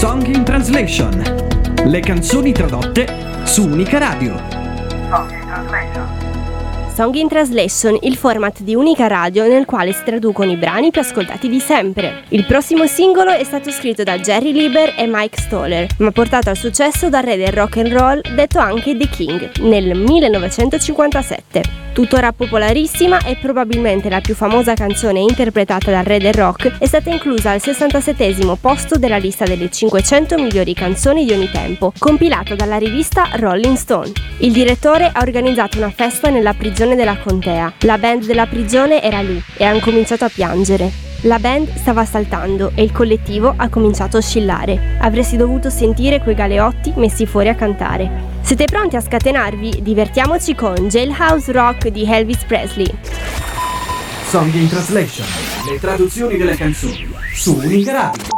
Song in Translation. Le canzoni tradotte su Unica Radio. Song in Translation, il format di Unica Radio nel quale si traducono i brani più ascoltati di sempre. Il prossimo singolo è stato scritto da Jerry Lieber e Mike Stoller, ma portato al successo dal re del rock and roll, detto anche The King, nel 1957. Tuttora popolarissima e probabilmente la più famosa canzone interpretata dal re del rock, è stata inclusa al 67° posto della lista delle 500 migliori canzoni di ogni tempo, compilata dalla rivista Rolling Stone. Il direttore ha organizzato una festa nella prigione della contea. La band della prigione era lì e hanno cominciato a piangere. La band stava saltando e il collettivo ha cominciato a oscillare. Avresti dovuto sentire quei galeotti messi fuori a cantare. Siete pronti a scatenarvi? Divertiamoci con Jailhouse Rock di Elvis Presley. Song in Translation. Le traduzioni delle canzoni su Unica Radio.